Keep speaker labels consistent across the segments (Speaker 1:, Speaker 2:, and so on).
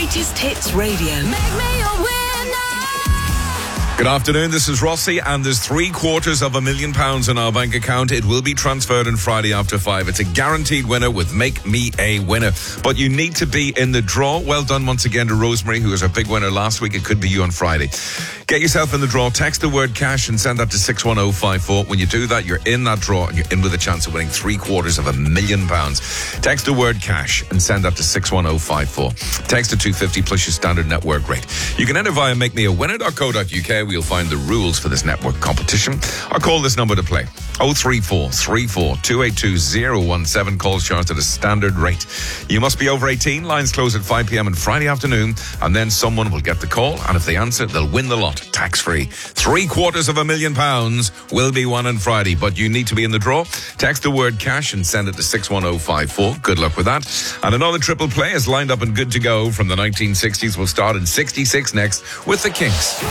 Speaker 1: Greatest Hits Radio. Make me a winner.
Speaker 2: Good afternoon, this is Rossi, and there's £750,000 in our bank account. It will be transferred on Friday after 5. It's a guaranteed winner with Make Me a Winner. But you need to be in the draw. Well done once again to Rosemary, who was our big winner last week. It could be you on Friday. Get yourself in the draw. Text the word cash and send that to 61054. When you do that, you're in that draw and you're in with a chance of winning £750,000. Text the word cash and send that to 61054. Text to 250 plus your standard network rate. You can enter via makemewinner.co.uk. You'll find the rules for this network competition. Or call this number to play. 034 34 282 017. Calls charged at a standard rate. You must be over 18. Lines close at 5 p.m. on Friday afternoon. And then someone will get the call. And if they answer, they'll win the lot. Tax-free. £750,000 will be won on Friday. But you need to be in the draw. Text the word cash and send it to 61054. Good luck with that. And another triple play is lined up and good to go from the 1960s. We'll start in 66 next with the Kinks.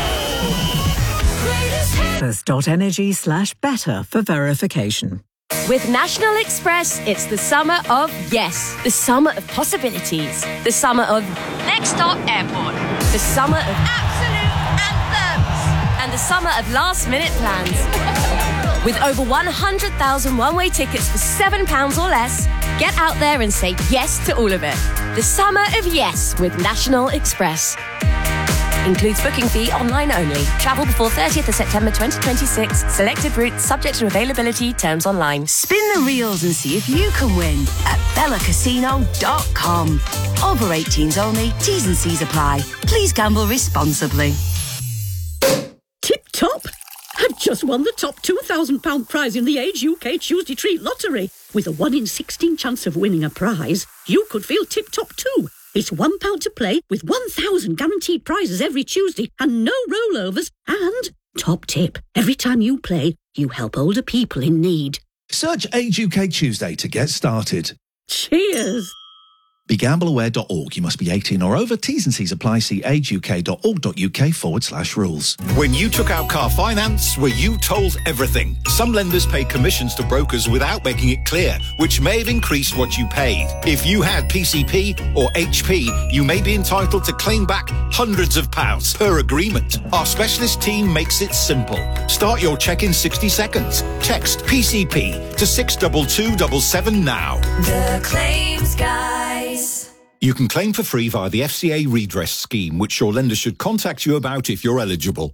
Speaker 3: First.energy/better for verification.
Speaker 4: With National Express, it's the summer of yes. The summer of possibilities. The summer of next stop airport. The summer of absolute anthems. And the summer of last-minute plans. With over 100,000 one-way tickets for £7 or less, get out there and say yes to all of it. The summer of yes with National Express. Includes booking fee online only. Travel before 30th of September 2026. Selected routes subject to availability. Terms online.
Speaker 1: Spin the reels and see if you can win at bellacasino.com. Over 18s only. T's and C's apply. Please gamble responsibly.
Speaker 5: Tip top! I've just won the top £2,000 prize in the Age UK Tuesday Treat Lottery. With a 1 in 16 chance of winning a prize, you could feel tip top too. It's £1 to play with 1,000 guaranteed prizes every Tuesday and no rollovers. And, top tip, every time you play, you help older people in need.
Speaker 6: Search Age UK Tuesday to get started.
Speaker 5: Cheers!
Speaker 6: BeGambleAware.org. You must be 18 or over. T's and C's apply. See ageuk.org.uk/rules.
Speaker 7: When you took out car finance, were you told everything? Some lenders pay commissions to brokers without making it clear, which may have increased what you paid. If you had PCP or HP, you may be entitled to claim back hundreds of pounds per agreement. Our specialist team makes it simple. Start your check in 60 seconds. Text PCP to 62277 now.
Speaker 1: The Claims Guys.
Speaker 7: You can claim for free via the FCA redress scheme, which your lender should contact you about if you're eligible.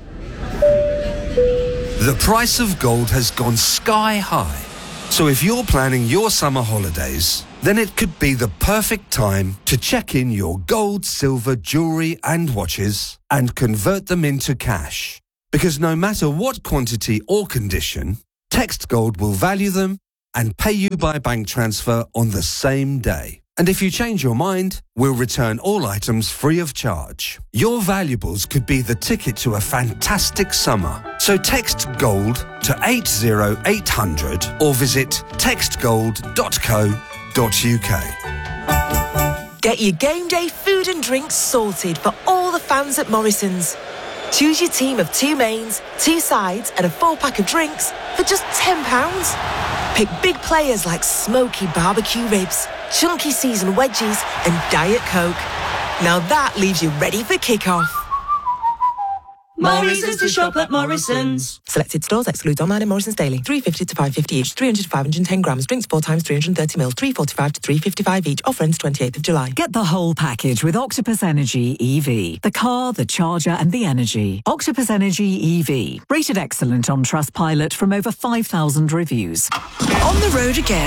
Speaker 8: The price of gold has gone sky high. So if you're planning your summer holidays, then it could be the perfect time to check in your gold, silver, jewellery and watches and convert them into cash. Because no matter what quantity or condition, Text Gold will value them and pay you by bank transfer on the same day. And if you change your mind, we'll return all items free of charge. Your valuables could be the ticket to a fantastic summer. So text GOLD to 80800 or visit textgold.co.uk.
Speaker 9: Get your game day food and drinks sorted for all the fans at Morrison's. Choose your team of 2 mains, 2 sides and a 4-pack of drinks for just £10. Pick big players like smoky barbecue ribs, chunky seasoned wedgies and Diet Coke. Now that leaves you ready for kick-off.
Speaker 1: More reasons to shop at Morrison's.
Speaker 9: Selected stores excludes online and Morrison's daily. 350 to 550 each, 300 to 510 grams. Drinks 4 times 330 mils, 345 to 355 each. Offer ends 28th of July.
Speaker 3: Get the whole package with Octopus Energy EV. The car, the charger and the energy. Octopus Energy EV. Rated excellent on Trustpilot from over 5,000 reviews.
Speaker 1: On the road again?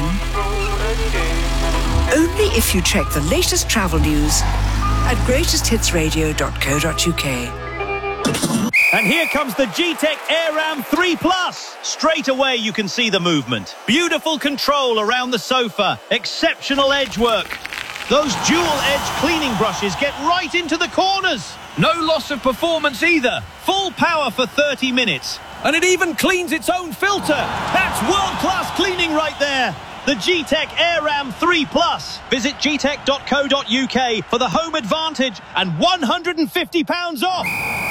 Speaker 1: Only if you check the latest travel news at greatesthitsradio.co.uk.
Speaker 10: And here comes the G-Tech AirRam 3 Plus. Straight away you can see the movement. Beautiful control around the sofa. Exceptional edge work. Those dual-edge cleaning brushes get right into the corners. No loss of performance either. Full power for 30 minutes. And it even cleans its own filter. That's world-class cleaning right there. The G-Tech AirRam 3 Plus. Visit gtech.co.uk for the home advantage and £150 off.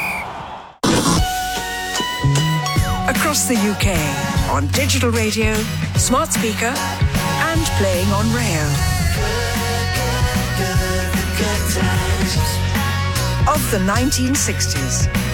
Speaker 1: Across the UK, on digital radio, smart speaker, and playing on rail. Good times.
Speaker 11: of the 1960s.